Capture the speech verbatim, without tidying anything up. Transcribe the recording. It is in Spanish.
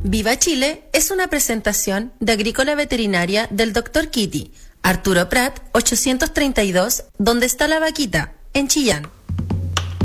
Viva Chile es una presentación de Agrícola Veterinaria del doctor Kitty, Arturo Prat, ochocientos treinta y dos, ¿Dónde está la vaquita?, en Chillán.